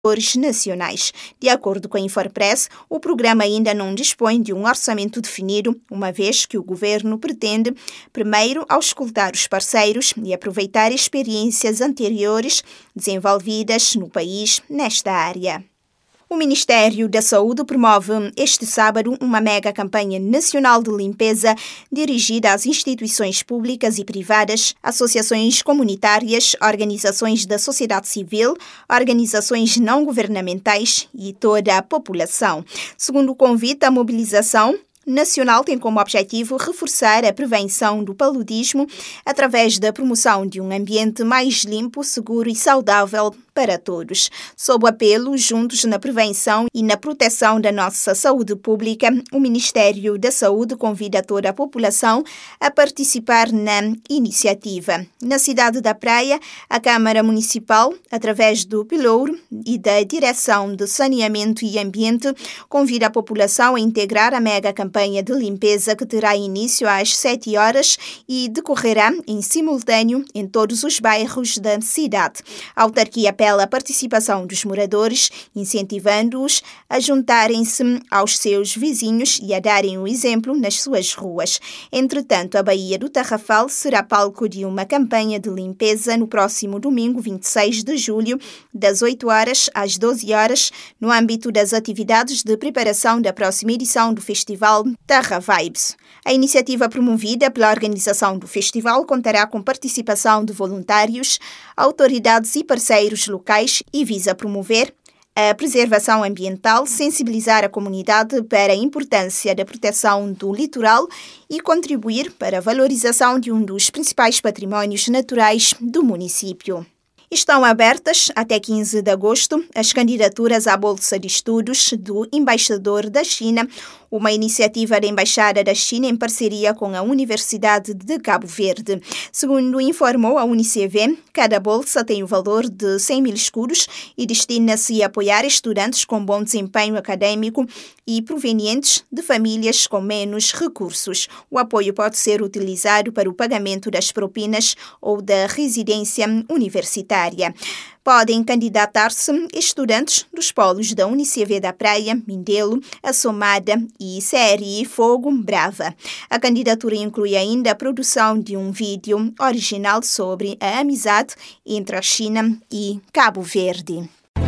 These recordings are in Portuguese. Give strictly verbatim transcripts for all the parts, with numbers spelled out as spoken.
nacionais. De acordo com a Infarpress, o programa ainda não dispõe de um orçamento definido, uma vez que o governo pretende, primeiro, auscultar os parceiros e aproveitar experiências anteriores desenvolvidas no país nesta área. O Ministério da Saúde promove este sábado uma mega campanha nacional de limpeza dirigida às instituições públicas e privadas, associações comunitárias, organizações da sociedade civil, organizações não governamentais e toda a população. Segundo o convite, a mobilização nacional tem como objetivo reforçar a prevenção do paludismo através da promoção de um ambiente mais limpo, seguro e saudável para todos. Sob o apelo Juntos na Prevenção e na Proteção da Nossa Saúde Pública, o Ministério da Saúde convida toda a população a participar na iniciativa. Na cidade da Praia, a Câmara Municipal, através do Pelouro e da Direção de Saneamento e Ambiente, convida a população a integrar a mega campanha de limpeza que terá início às sete horas e decorrerá em simultâneo em todos os bairros da cidade. A autarquia apela à participação dos moradores, incentivando-os a juntarem-se aos seus vizinhos e a darem o exemplo nas suas ruas. Entretanto, a Baía do Tarrafal será palco de uma campanha de limpeza no próximo domingo, vinte e seis de julho, das oito horas às doze horas, no âmbito das atividades de preparação da próxima edição do Festival Tarra Vibes. A iniciativa promovida pela organização do festival contará com participação de voluntários, autoridades e parceiros locais e visa promover a preservação ambiental, sensibilizar a comunidade para a importância da proteção do litoral e contribuir para a valorização de um dos principais patrimónios naturais do município. Estão abertas até quinze de agosto as candidaturas à Bolsa de Estudos do Embaixador da China, uma iniciativa da Embaixada da China em parceria com a Universidade de Cabo Verde. Segundo informou a UniCV, cada bolsa tem o valor de cem mil escudos e destina-se a apoiar estudantes com bom desempenho acadêmico e provenientes de famílias com menos recursos. O apoio pode ser utilizado para o pagamento das propinas ou da residência universitária. Podem candidatar-se estudantes dos polos da UniCV da Praia, Mindelo, Assomada e C R I Fogo Brava. A candidatura inclui ainda a produção de um vídeo original sobre a amizade entre a China e Cabo Verde.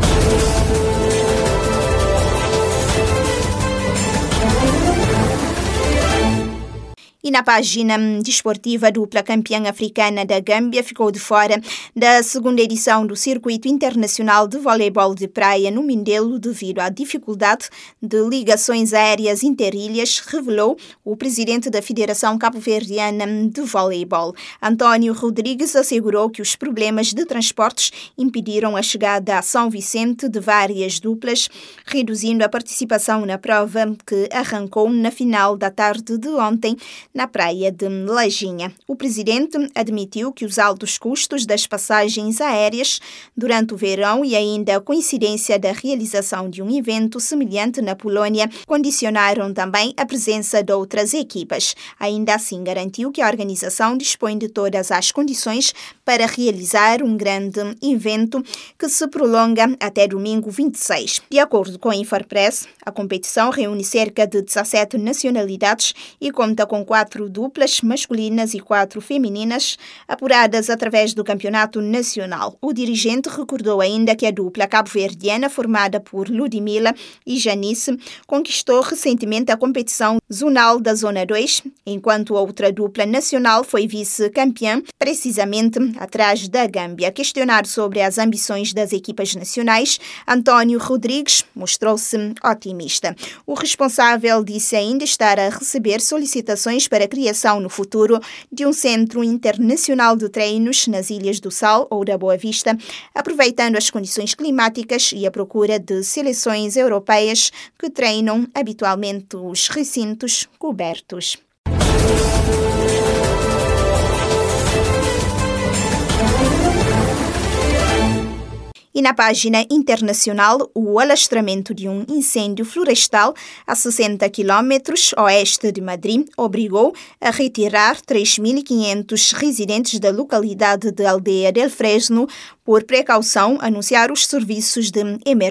E na página desportiva, a dupla campeã africana da Gâmbia ficou de fora da segunda edição do Circuito Internacional de Voleibol de Praia no Mindelo devido à dificuldade de ligações aéreas interilhas, revelou o presidente da Federação Cabo-Verdiana de Voleibol. António Rodrigues assegurou que os problemas de transportes impediram a chegada a São Vicente de várias duplas, reduzindo a participação na prova que arrancou na final da tarde de ontem, na praia de Lajinha. O presidente admitiu que os altos custos das passagens aéreas durante o verão e ainda a coincidência da realização de um evento semelhante na Polónia condicionaram também a presença de outras equipas. Ainda assim, garantiu que a organização dispõe de todas as condições para realizar um grande evento que se prolonga até domingo vinte e seis. De acordo com a Infarpress, a competição reúne cerca de dezassete nacionalidades e conta com quatro quatro duplas masculinas e quatro femininas, apuradas através do campeonato nacional. O dirigente recordou ainda que a dupla cabo-verdiana, formada por Ludmila e Janice, conquistou recentemente a competição zonal da Zona dois, enquanto a outra dupla nacional foi vice-campeã, precisamente atrás da Gâmbia. Questionado sobre as ambições das equipas nacionais, António Rodrigues mostrou-se otimista. O responsável disse ainda estar a receber solicitações para a criação no futuro de um centro internacional de treinos nas Ilhas do Sal ou da Boa Vista, aproveitando as condições climáticas e a procura de seleções europeias que treinam habitualmente os recintos cobertos. E na página internacional, o alastramento de um incêndio florestal a sessenta quilômetros oeste de Madrid obrigou a retirar três mil e quinhentos residentes da localidade de Aldeia del Fresno por precaução, anunciar os serviços de emergência.